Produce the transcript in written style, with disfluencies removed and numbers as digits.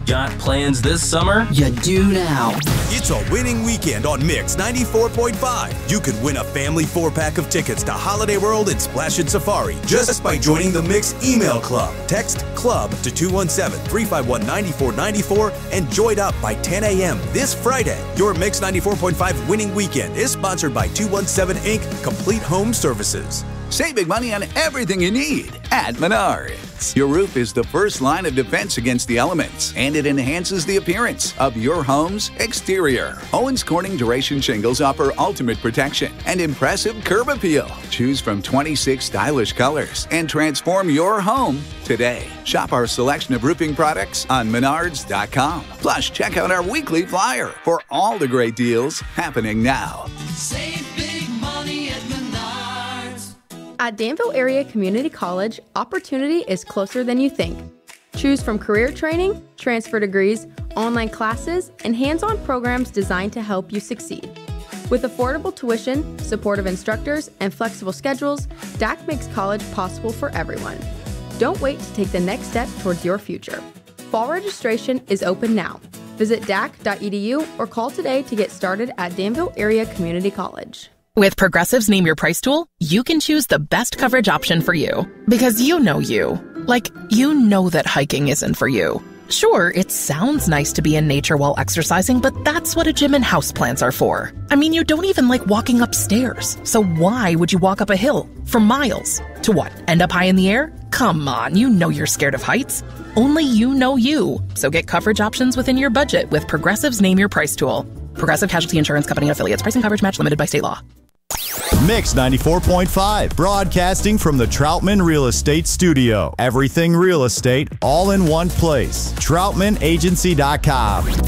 Got plans this summer? You do now. It's a winning weekend on Mix 94.5. You could win a family 4-pack of tickets to Holiday World and Splash and Safari just by joining the Mix email club. Text CLUB to 217-351-9494 and join up by 10 a.m. this Friday. Your Mix 94.5 winning weekend is sponsored by 217 Inc. Complete Home Services. Save big money on everything you need at Menards. Your roof is the first line of defense against the elements, and it enhances the appearance of your home's exterior. Owens Corning Duration Shingles offer ultimate protection and impressive curb appeal. Choose from 26 stylish colors and transform your home today. Shop our selection of roofing products on Menards.com. Plus, check out our weekly flyer for all the great deals happening now. Save big money at Menards. At Danville Area Community College, opportunity is closer than you think. Choose from career training, transfer degrees, online classes, and hands-on programs designed to help you succeed. With affordable tuition, supportive instructors, and flexible schedules, DAC makes college possible for everyone. Don't wait to take the next step towards your future. Fall registration is open now. Visit dac.edu or call today to get started at Danville Area Community College. With Progressive's Name Your Price tool, you can choose the best coverage option for you. Because you know you. Like, you know that hiking isn't for you. Sure, it sounds nice to be in nature while exercising, but that's what a gym and houseplants are for. I mean, you don't even like walking upstairs. So why would you walk up a hill for miles? To what, end up high in the air? Come on, you know you're scared of heights. Only you know you. So get coverage options within your budget with Progressive's Name Your Price tool. Progressive Casualty Insurance Company and affiliates. Price and coverage match limited by state law. Mix 94.5, broadcasting from the Troutman Real Estate Studio. Everything real estate, all in one place. TroutmanAgency.com.